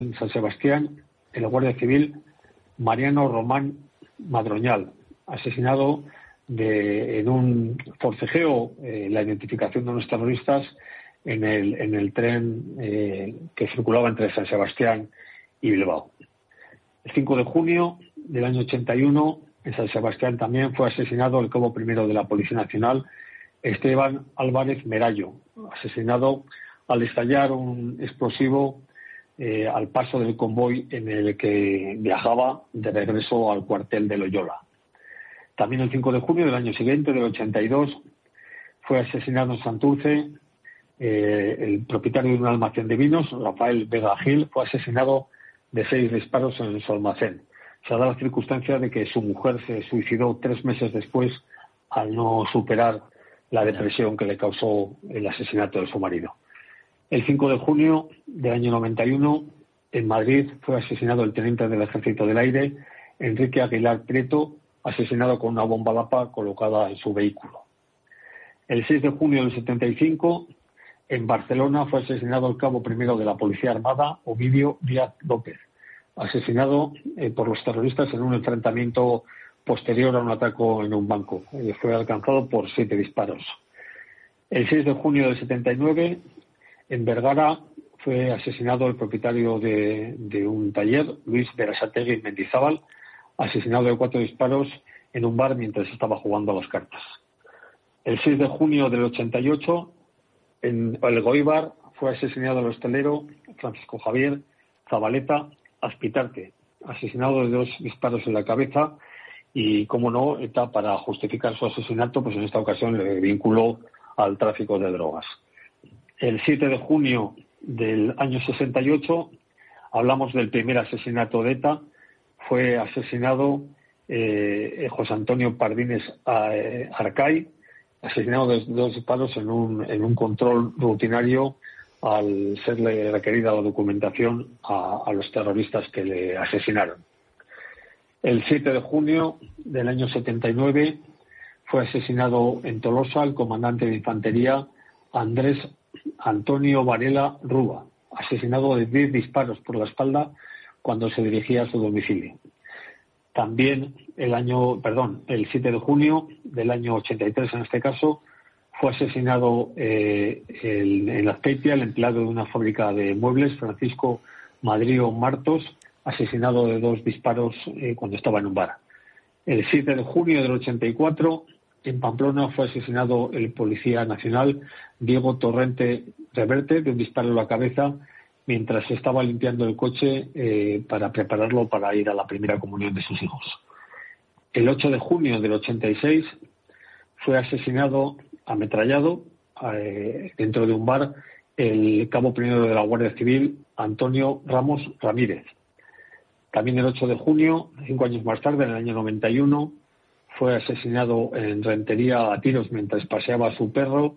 en San Sebastián el guardia civil Mariano Román Madroñal, asesinado en un forcejeo, la identificación de unos terroristas en el tren que circulaba entre San Sebastián y Bilbao. El 5 de junio del año 81, en San Sebastián también fue asesinado el cabo primero de la Policía Nacional, Esteban Álvarez Merallo, asesinado al estallar un explosivo al paso del convoy en el que viajaba de regreso al cuartel de Loyola. También el 5 de junio del año siguiente, del 82, fue asesinado en Santurce el propietario de un almacén de vinos, Rafael Vega Gil, fue asesinado de 6 disparos en su almacén. Se da la circunstancia de que su mujer se suicidó 3 meses después al no superar la depresión que le causó el asesinato de su marido. El 5 de junio del año 91, en Madrid, fue asesinado el teniente del Ejército del Aire, Enrique Aguilar Prieto, asesinado con una bomba lapa colocada en su vehículo. El 6 de junio del 75, en Barcelona, fue asesinado el cabo primero de la Policía Armada, Ovidio Díaz López, asesinado por los terroristas en un enfrentamiento posterior a un ataque en un banco. Fue alcanzado por 7 disparos. El 6 de junio del 79, en Vergara, fue asesinado el propietario de un taller, Luis Berasategui Mendizábal, asesinado de 4 disparos en un bar mientras estaba jugando a las cartas. El 6 de junio del 88, en Elgoibar, fue asesinado el hostelero Francisco Javier Zabaleta Azpitarte, asesinado de 2 disparos en la cabeza y, como no, ETA, para justificar su asesinato, pues en esta ocasión le vinculó al tráfico de drogas. El 7 de junio del año 68, hablamos del primer asesinato de ETA, fue asesinado José Antonio Pardines Arcay, asesinado de 2 disparos en un control rutinario al serle requerida la documentación a los terroristas que le asesinaron. El 7 de junio del año 79 fue asesinado en Tolosa el comandante de infantería Andrés Antonio Varela Rúa, asesinado de 10 disparos por la espalda cuando se dirigía a su domicilio. También el 7 de junio del año 83, en este caso, fue asesinado en Azpeitia el empleado de una fábrica de muebles, Francisco Madrio Martos, asesinado de 2 disparos cuando estaba en un bar. El 7 de junio del 84, en Pamplona, fue asesinado el policía nacional Diego Torrente Reverte de un disparo en la cabeza mientras estaba limpiando el coche para prepararlo para ir a la primera comunión de sus hijos. El 8 de junio del 86 fue asesinado, ametrallado, dentro de un bar, el cabo primero de la Guardia Civil, Antonio Ramos Ramírez. También el 8 de junio, 5 años más tarde, en el año 91, fue asesinado en Rentería a tiros mientras paseaba a su perro,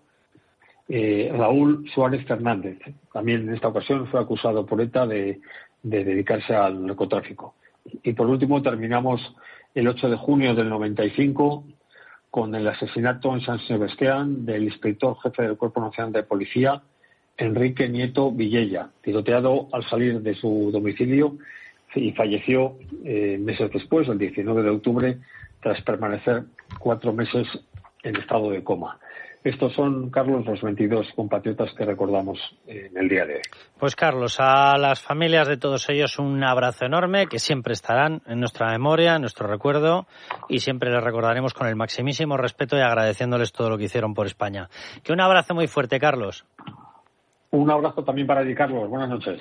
Raúl Suárez Fernández. También en esta ocasión fue acusado por ETA de dedicarse al narcotráfico. Y por último terminamos el 8 de junio del 95 con el asesinato en San Sebastián del inspector jefe del Cuerpo Nacional de Policía, Enrique Nieto Villella, tiroteado al salir de su domicilio, y falleció meses después, el 19 de octubre, tras permanecer 4 meses en estado de coma. Estos son, Carlos, los 22 compatriotas que recordamos en el día de hoy. Pues, Carlos, a las familias de todos ellos un abrazo enorme, que siempre estarán en nuestra memoria, en nuestro recuerdo, y siempre les recordaremos con el maximísimo respeto y agradeciéndoles todo lo que hicieron por España. Que un abrazo muy fuerte, Carlos. Un abrazo también para ti, Carlos. Buenas noches.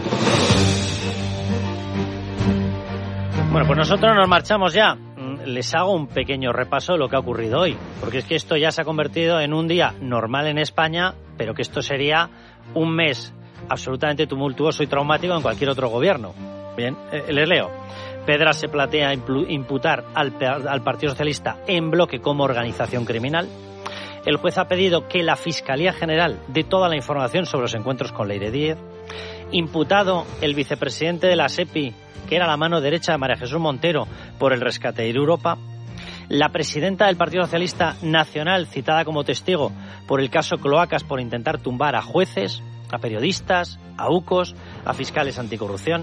Bueno, pues nosotros nos marchamos ya. Les hago un pequeño repaso de lo que ha ocurrido hoy, porque es que esto ya se ha convertido en un día normal en España, pero que esto sería un mes absolutamente tumultuoso y traumático en cualquier otro gobierno. Bien, les leo. Pedras se plantea imputar al Partido Socialista en bloque como organización criminal. El juez ha pedido que la Fiscalía General dé toda la información sobre los encuentros con Leire Díez. Imputado el vicepresidente de la SEPI, que era la mano derecha de María Jesús Montero, por el rescate de Europa. La presidenta del Partido Socialista Nacional, citada como testigo por el caso Cloacas por intentar tumbar a jueces. a periodistas, a UCOs, a fiscales anticorrupción.